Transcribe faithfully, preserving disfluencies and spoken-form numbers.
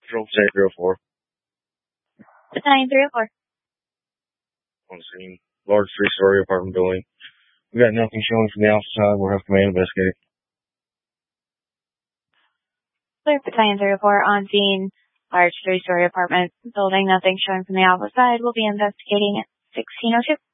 Patrol State three oh four. Battalion three oh four. On scene. Large three-story apartment building. We got nothing showing from the outside. We'll have command investigate. Clear Battalion three oh four on scene. Large three-story apartment building. Nothing showing from the outside. We'll be investigating at sixteen oh two.